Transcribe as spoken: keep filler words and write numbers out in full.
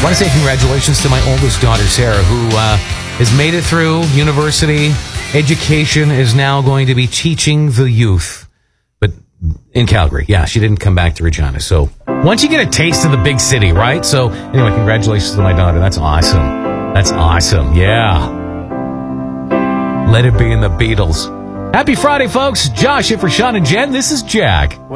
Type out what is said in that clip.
I want to say congratulations to my oldest daughter, Sarah, who uh, has made it through university. Education is now going to be teaching the youth. But in Calgary, yeah, she didn't come back to Regina. So once you get a taste of the big city, right? So anyway, congratulations to my daughter. That's awesome. That's awesome. Yeah. Let it be in the Beatles. Happy Friday, folks. Josh, in for Sean and Jen. This is Jack.